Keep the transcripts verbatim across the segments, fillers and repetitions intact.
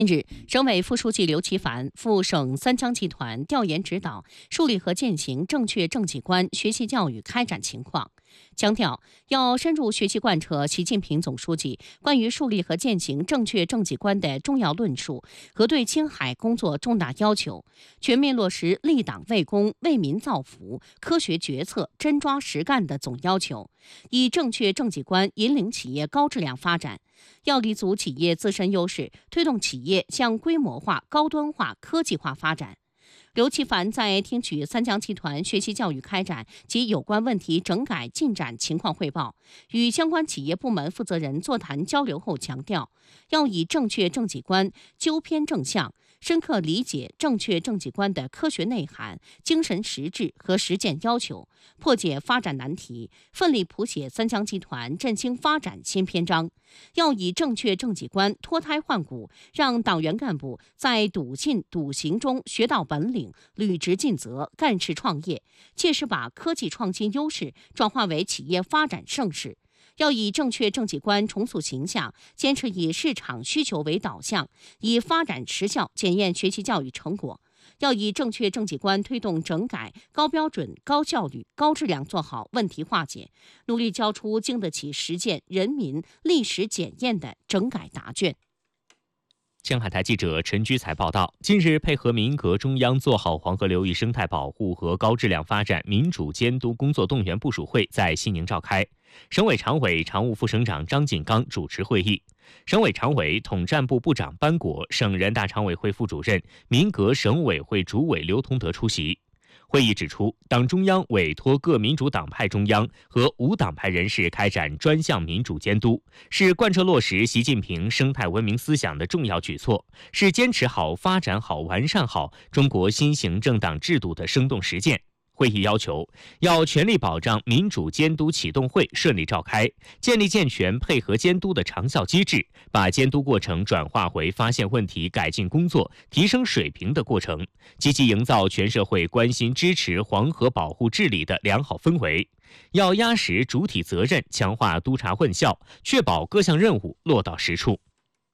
近日，省委副书记刘奇凡赴省三江集团调研指导树立和践行正确政绩观学习教育开展情况，强调要深入学习贯彻习近平总书记关于树立和践行正确政绩观的重要论述和对青海工作重大要求，全面落实立党为公、为民造福、科学决策、真抓实干的总要求，以正确政绩观引领企业高质量发展。要立足企业自身优势，推动企业向规模化、高端化、科技化发展。刘奇凡在听取三江集团学习教育开展及有关问题整改进展情况汇报，与相关企业部门负责人座谈交流后强调，要以正确政绩观纠偏正向，深刻理解正确政绩观的科学内涵、精神实质和实践要求，破解发展难题，奋力谱写三江集团振兴发展新篇章。要以正确政绩观脱胎换骨，让党员干部在笃信笃行中学到本领，履职尽责，干事创业，切实把科技创新优势转化为企业发展盛世。要以正确政绩观重塑形象，坚持以市场需求为导向，以发展实效检验学习教育成果。要以正确政绩观推动整改，高标准、高效率、高质量做好问题化解，努力交出经得起实践、人民历史检验的整改答卷。 青海台记者陈居才报道，近日配合民革中央做好黄河流域生态保护和高质量发展民主监督工作动员部署会在西宁召开，省委常委、常务副省长张锦刚主持会议，省委常委、统战部部长班果、省人大常委会副主任、民革省委会主委刘同德出席。会议指出，党中央委托各民主党派中央和无党派人士开展专项民主监督，是贯彻落实习近平生态文明思想的重要举措，是坚持好、发展好、完善好中国新型政党制度的生动实践。会议要求，要全力保障民主监督启动会顺利召开，建立健全配合监督的长效机制，把监督过程转化为发现问题、改进工作、提升水平的过程，积极营造全社会关心支持黄河保护治理的良好氛围。要压实主体责任，强化督查问效，确保各项任务落到实处。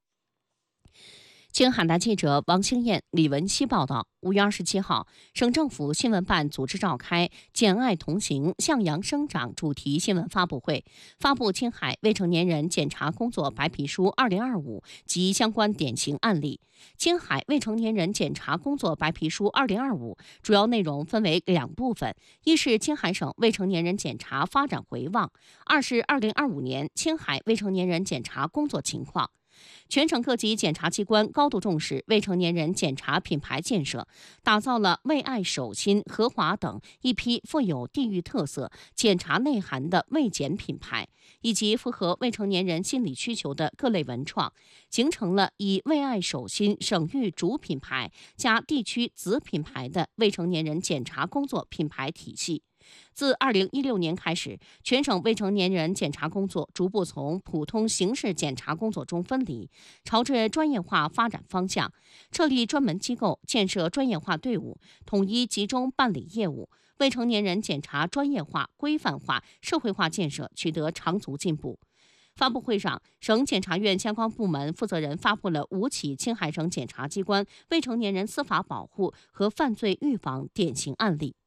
青海台记者王兴燕、李文熙报道，五月二十七号，省政府新闻办组织召开“简爱同行，向阳生长”主题新闻发布会，发布青海未成年人检查工作白皮书二零二五及相关典型案例。青海未成年人检查工作白皮书二零二五主要内容分为两部分，一是青海省未成年人检查发展回望，二是二零二五年青海未成年人检查工作情况。全省各级检察机关高度重视未成年人检察品牌建设，打造了为爱手心、和华等一批富有地域特色、检察内涵的未检品牌，以及符合未成年人心理需求的各类文创，形成了以为爱手心省域主品牌加地区子品牌的未成年人检察工作品牌体系。自二零一六年开始，全省未成年人检查工作逐步从普通刑事检查工作中分离，朝着专业化发展方向，设立专门机构，建设专业化队伍，统一集中办理业务，未成年人检查专业化、规范化、社会化建设取得长足进步。发布会上，省检察院相关部门负责人发布了五起青海省检察机关未成年人司法保护和犯罪预防典型案例。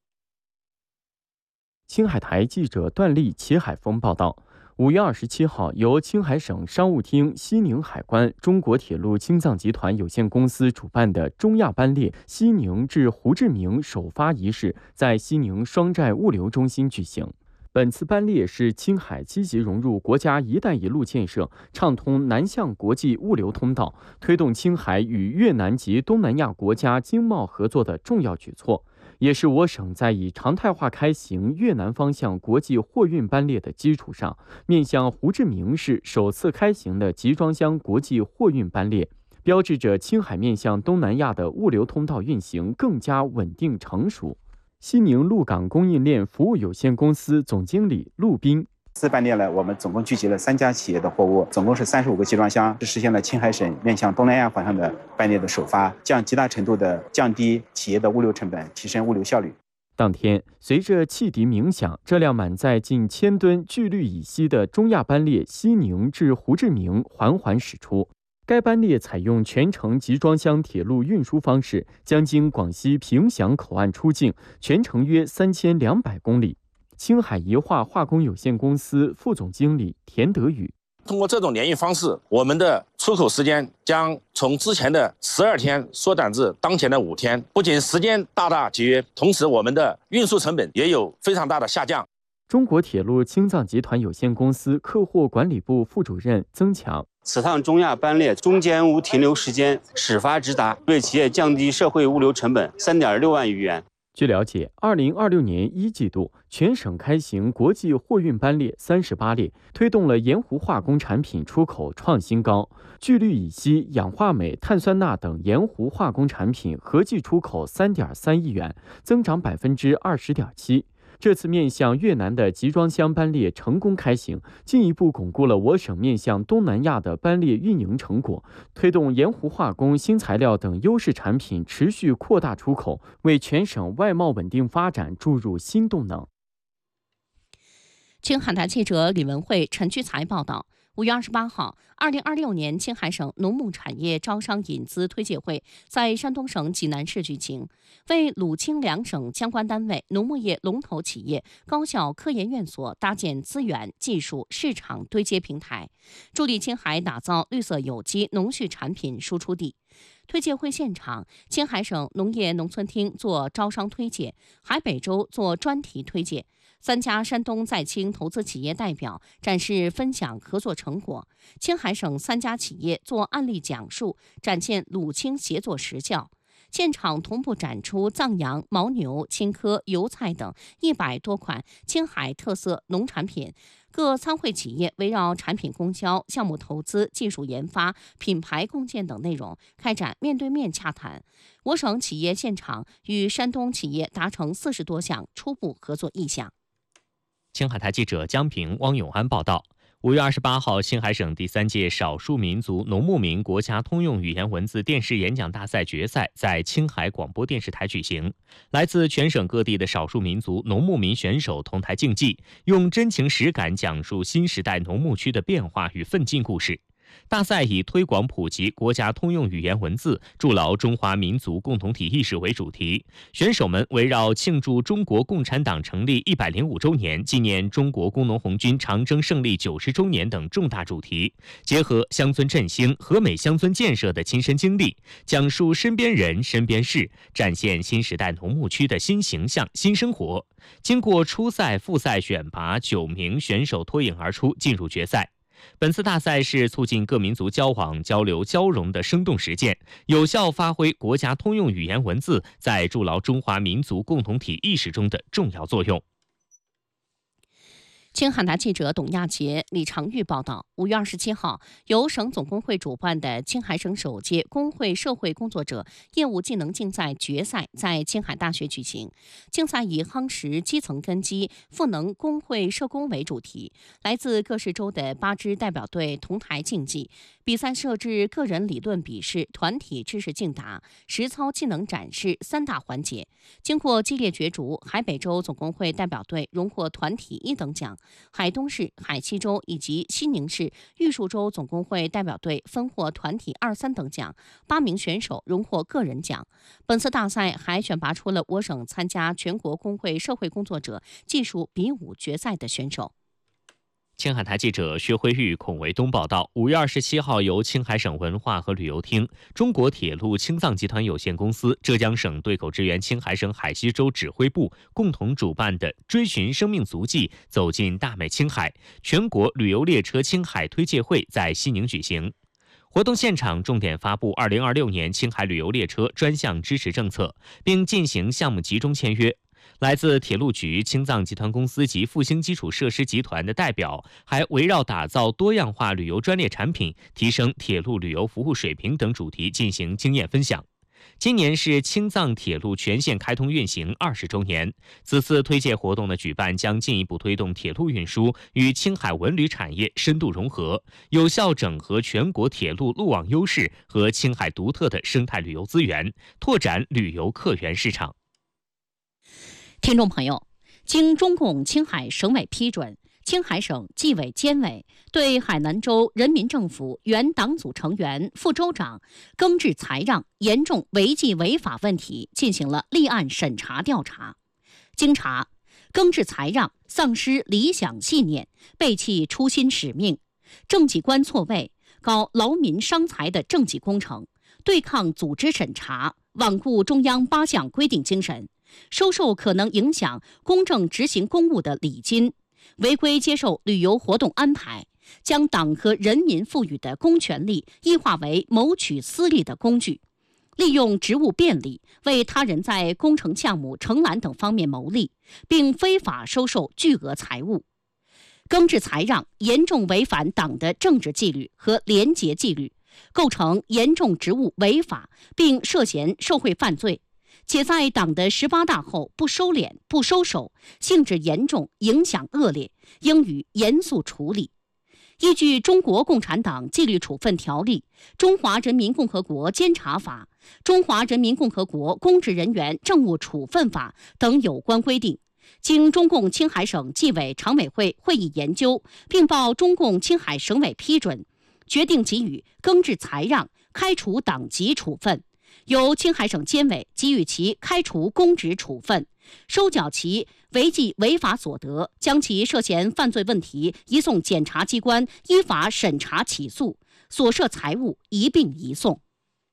青海台记者段丽、齐海峰报道，五月二十七号，由青海省商务厅、西宁海关、中国铁路青藏集团有限公司主办的中亚班列西宁至胡志明首发仪式在西宁双寨物流中心举行。本次班列是青海积极融入国家“一带一路”建设，畅通南向国际物流通道，推动青海与越南及东南亚国家经贸合作的重要举措，也是我省在以常态化开行越南方向国际货运班列的基础上，面向胡志明市首次开行的集装箱国际货运班列，标志着青海面向东南亚的物流通道运行更加稳定成熟。西宁陆港供应链服务有限公司总经理陆斌， 次班列呢，我们总共聚集了三家企业的货物，总共是三十五个集装箱，实现了青海省面向东南亚方向的班列的首发，将极大程度的降低企业的物流成本，提升物流效率。 当天，随着汽笛鸣响，这辆满载近千吨聚氯乙烯的中亚班列西宁至胡志明缓缓驶出。 该班列采用全程集装箱铁路运输方式，将经广西凭祥口岸出境，全程约三千两百公里。青海宜化化工有限公司副总经理田德宇。 通过这种联运方式，我们的出口时间将从之前的十二天缩短至当前的五天，不仅时间大大节约，同时我们的运输成本也有非常大的下降。 中国铁路青藏集团有限公司客货管理部副主任曾强， 此趟中亚班列中间无停留时间，始发直达，为企业降低社会物流成本三点六万余元。 据了解，二零二六年一季度，全省开行国际货运班列三十八列，推动了盐湖化工产品出口创新高。聚氯乙烯、氧化镁、碳酸钠等盐湖化工产品合计出口三点三亿元，增长百分之二十点七。这次面向越南的集装箱班列成功开行，进一步巩固了我省面向东南亚的班列运营成果，推动盐湖化工、新材料等优势产品持续扩大出口，为全省外贸稳定发展注入新动能。 青海台记者李文慧、陈居才报道。五月二十八号，二零二六年青海省农牧产业招商引资推介会在山东省济南市举行，为鲁青两省相关单位、农牧业龙头企业、高校、科研院所搭建资源、技术、市场对接平台，助力青海打造绿色有机农畜产品输出地。推介会现场，青海省农业农村厅做招商推介，海北州做专题推介。三家山东在青投资企业代表展示分享合作成果，青海省三家企业做案例讲述，展现鲁青协作实效。现场同步展出藏羊、牦牛、青稞、油菜等一百多款青海特色农产品。各参会企业围绕产品供销、项目投资、技术研发、品牌共建等内容开展面对面洽谈。我省企业现场与山东企业达成四十多项初步合作意向。 青海台记者江平、汪永安报道。五月二十八号，青海省第三届少数民族农牧民国家通用语言文字电视演讲大赛决赛在青海广播电视台举行。来自全省各地的少数民族农牧民选手同台竞技，用真情实感讲述新时代农牧区的变化与奋进故事。大赛以推广普及国家通用语言文字，筑牢中华民族共同体意识为主题。选手们围绕庆祝中国共产党成立一百零五周年、纪念中国工农红军长征胜利九十周年等重大主题，结合乡村振兴、和美乡村建设的亲身经历，讲述身边人、身边事，展现新时代农牧区的新形象、新生活。经过初赛、复赛选拔，九名选手脱颖而出，进入决赛。本次大赛是促进各民族交往、交流、交融的生动实践，有效发挥国家通用语言文字在筑牢中华民族共同体意识中的重要作用。 青海台记者董亚杰、李长玉报道。五月二十七号，由省总工会主办的青海省首届工会社会工作者业务技能竞赛决赛在青海大学举行。竞赛以夯实基层根基、赋能工会社工为主题，来自各市州的八支代表队同台竞技。比赛设置个人理论笔试、团体知识竞答、实操技能展示三大环节。经过激烈角逐，海北州总工会代表队荣获团体一等奖，海东市、海西州以及西宁市、玉树州总工会代表队分获团体二三等奖，八名选手荣获个人奖。本次大赛还选拔出了我省参加全国工会社会工作者技术比武决赛的选手。 青海台记者薛辉玉、孔维东报道。五月二十七号，由青海省文化和旅游厅、中国铁路青藏集团有限公司、浙江省对口支援青海省海西州指挥部共同主办的“追寻生命足迹，走进大美青海”全国旅游列车青海推介会在西宁举行。活动现场重点发布二零二六年青海旅游列车专项支持政策，并进行项目集中签约。来自铁路局、青藏集团公司及复兴基础设施集团的代表还围绕打造多样化旅游专列产品、提升铁路旅游服务水平等主题进行经验分享。今年是青藏铁路全线开通运行二十周年，此次推介活动的举办将进一步推动铁路运输与青海文旅产业深度融合，有效整合全国铁路路网优势和青海独特的生态旅游资源，拓展旅游客源市场。 听众朋友，经中共青海省委批准， 青海省纪委监委对海南州人民政府原党组成员、副州长耿志才让严重违纪违法问题进行了立案审查调查。经查，耿志才让丧失理想信念，背弃初心使命，政绩观错位，搞劳民伤财的政绩工程，对抗组织审查，罔顾中央八项规定精神，收受可能影响公正执行公务的礼金，违规接受旅游活动安排，将党和人民赋予的公权力异化为谋取私利的工具，利用职务便利为他人在工程项目承揽等方面谋利，并非法收受巨额财物。耿志才让严重违反党的政治纪律和廉洁纪律，构成严重职务违法，并涉嫌受贿犯罪，且在党的十八大后不收敛、不收手，性质严重，影响恶劣，应予严肃处理。依据《中国共产党纪律处分条例》、《中华人民共和国监察法》、《中华人民共和国公职人员政务处分法》等有关规定，经中共青海省纪委常委会会议研究，并报中共青海省委批准，决定给予耿志才让开除党籍处分，由青海省监委给予其开除公职处分，收缴其违纪违法所得，将其涉嫌犯罪问题移送检察机关依法审查起诉，所涉财物一并移送。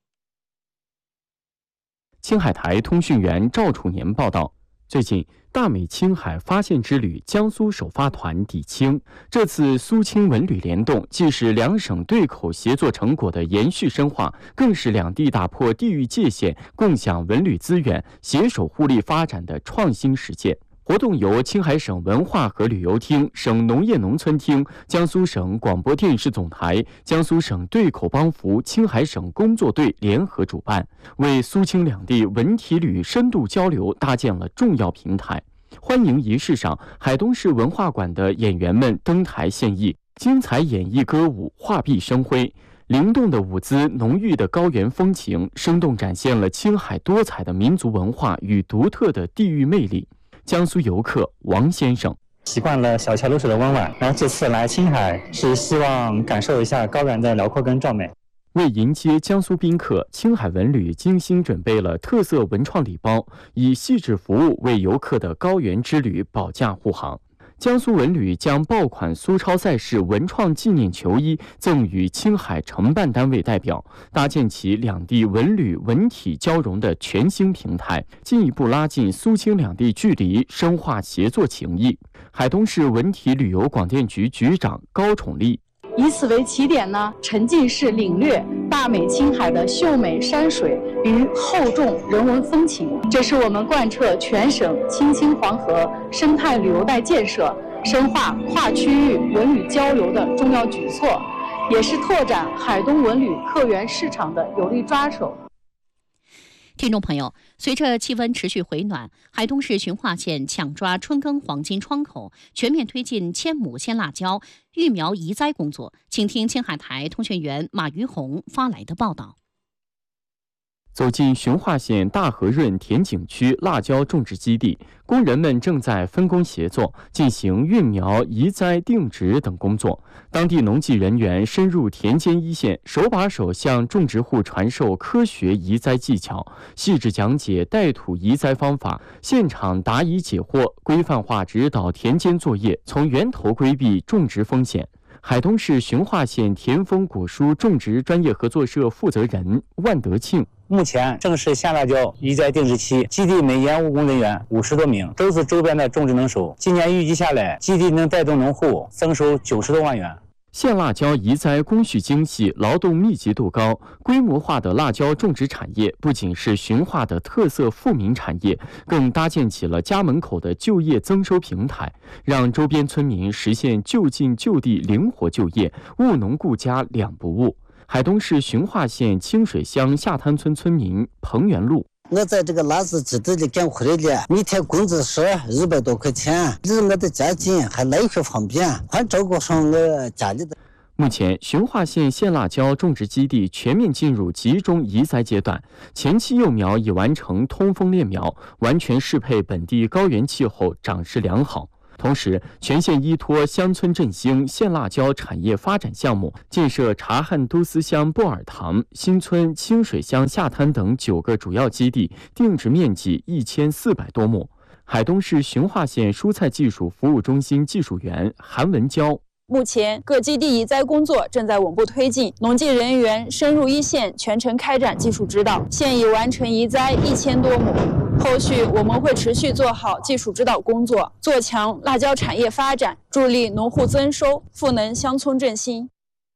青海台通讯员赵楚年报道，最近大美青海发现之旅江苏首发团抵青，这次苏青文旅联动既是两省对口协作成果的延续深化，更是两地打破地域界限、共享文旅资源、携手互利发展的创新实践。活动由青海省文化和旅游厅、省农业农村厅、江苏省广播电视总台、江苏省对口帮扶青海省工作队联合主办，为苏青两地文体旅深度交流搭建了重要平台。欢迎仪式上，海东市文化馆的演员们登台献艺，精彩演绎歌舞，画壁生辉。灵动的舞姿，浓郁的高原风情，生动展现了青海多彩的民族文化与独特的地域魅力。江苏游客王先生习惯了小桥流水的温婉，然后这次来青海是希望感受一下高原的辽阔跟壮美。 为迎接江苏宾客，青海文旅精心准备了特色文创礼包，以细致服务为游客的高原之旅保驾护航。江苏文旅将爆款苏超赛事文创纪念球衣赠予青海承办单位代表，搭建起两地文旅文体交融的全新平台，进一步拉近苏青两地距离，深化协作情谊。海东市文体旅游广电局局长高宠丽以此为起点呢，沉浸式领略大美青海的秀美山水与厚重人文风情，这是我们贯彻全省青青黄河生态旅游带建设、深化跨区域文旅交流的重要举措，也是拓展海东文旅客源市场的有力抓手。 听众朋友，随着气温持续回暖，海东市循化县抢抓春耕黄金窗口，全面推进千亩鲜辣椒育苗移栽工作。请听青海台通讯员马于红发来的报道。 走进循化县大河润田景区辣椒种植基地，工人们正在分工协作进行育苗、移栽、定植等工作。当地农技人员深入田间一线，手把手向种植户传授科学移栽技巧，细致讲解带土移栽方法，现场答疑解惑，规范化指导田间作业，从源头规避种植风险。海东市循化县田丰果蔬种植专业合作社负责人万德庆， 目前正是鲜辣椒移栽定植期，基地每年务工人员五十多名，都是周边的种植能手。今年预计下来，基地能带动农户增收九十多万元。 县辣椒移栽工序精细，劳动密集度高，规模化的辣椒种植产业不仅是循化的特色富民产业，更搭建起了家门口的就业增收平台，让周边村民实现就近就地灵活就业，务农顾家两不误。海东市循化县清水乡下滩村村民彭元禄， 我在这个辣子基地里干活的，每天工资是一百多块钱，离我的家近，还来回方便，还照顾上我家里的。 目前，循化县鲜辣椒种植基地全面进入集中移栽阶段，前期幼苗已完成通风链苗，完全适配本地高原气候，长势良好。 同时，全县依托乡村振兴、县辣椒产业发展项目，建设察罕都司乡布尔塘、新村、清水乡下滩等九个主要基地，定植面积一千四百多亩。海东市循化县蔬菜技术服务中心技术员韩文娇。 目前，各基地移栽工作正在稳步推进，农技人员深入一线，全程开展技术指导。现已完成移栽一千多亩，后续我们会持续做好技术指导工作，做强辣椒产业发展，助力农户增收，赋能乡村振兴。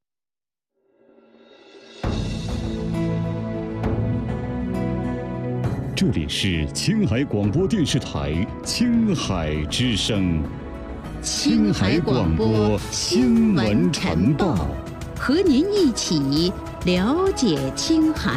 这里是青海广播电视台青海之声。青海广播新闻晨报， 和您一起了解青海。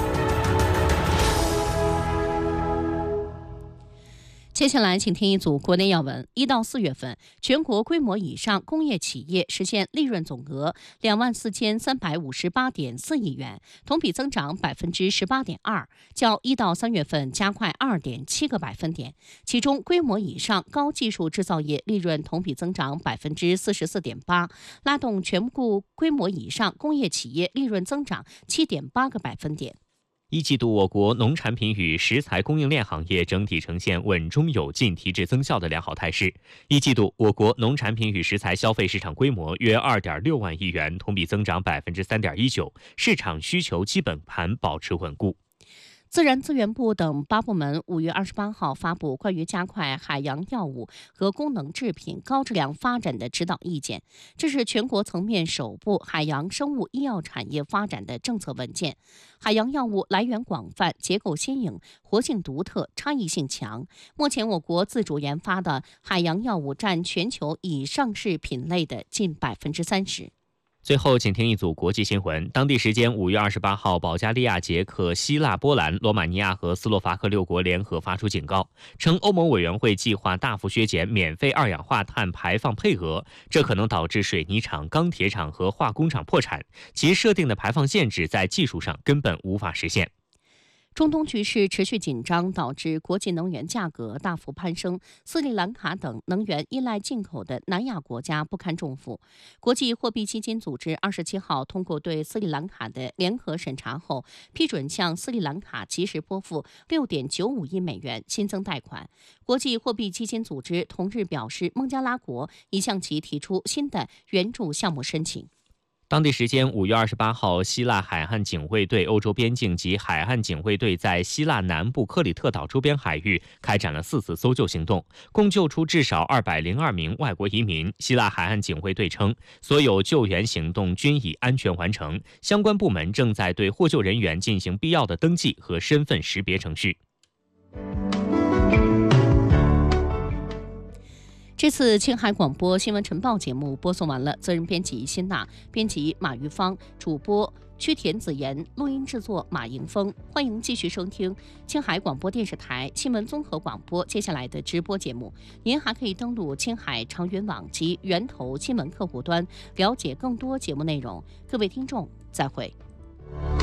接下来，请听一组国内要闻。一到四月份，全国规模以上工业企业实现利润总额两万四千三百五十八点四亿元，同比增长百分之十八点二，较一到三月份加快二点七个百分点。其中，规模以上高技术制造业利润同比增长百分之四十四点八，拉动全部规模以上工业企业利润增长七点八个百分点。 一季度，我国农产品与食材供应链行业整体呈现稳中有进、提质增效的良好态势。一季度，我国农产品与食材消费市场规模约二点六万亿元，同比增长百分之三点一九，市场需求基本盘保持稳固。 自然资源部等八部门五月二十八号发布关于加快海洋药物和功能制品高质量发展的指导意见，这是全国层面首部海洋生物医药产业发展的政策文件。海洋药物来源广泛、结构新颖、活性独特、差异性强。目前，我国自主研发的海洋药物占全球已上市品类的近百分之三十。 最后，请听一组国际新闻。当地时间五月二十八号，保加利亚、捷克、希腊、波兰、罗马尼亚和斯洛伐克六国联合发出警告，称欧盟委员会计划大幅削减免费二氧化碳排放配额，这可能导致水泥厂、钢铁厂和化工厂破产，其设定的排放限制在技术上根本无法实现。 中东局势持续紧张，导致国际能源价格大幅攀升。斯里兰卡等能源依赖进口的南亚国家不堪重负。国际货币基金组织二十七号通过对斯里兰卡的联合审查后，批准向斯里兰卡及时拨付六点九五亿美元新增贷款。国际货币基金组织同日表示，孟加拉国已向其提出新的援助项目申请。 当地时间五月二十八号，希腊海岸警卫队、欧洲边境及海岸警卫队在希腊南部克里特岛周边海域开展了四次搜救行动，共救出至少二百零二名外国移民。希腊海岸警卫队称，所有救援行动均已安全完成，相关部门正在对获救人员进行必要的登记和身份识别程序。 这次青海广播新闻晨报节目播送完了，责任编辑辛娜，编辑马玉芳，主播曲田子妍，录音制作马迎峰。欢迎继续收听青海广播电视台新闻综合广播接下来的直播节目。您还可以登录青海长云网及源头新闻客户端，了解更多节目内容。各位听众，再会。